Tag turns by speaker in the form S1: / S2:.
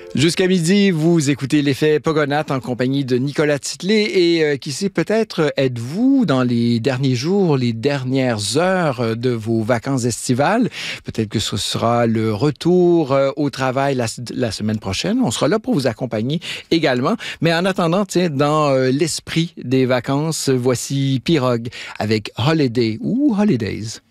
S1: Jusqu'à midi, vous écoutez l'effet Pogonat en compagnie de Nicolas Titley et qui sait, peut-être êtes-vous dans les derniers jours, les dernières heures de vos vacances estivales. Peut-être que ce sera le retour au travail la semaine prochaine. On sera là pour vous accompagner également. Mais en attendant, tiens, dans l'esprit des vacances, voici Pirogue avec Holiday ou Holidays.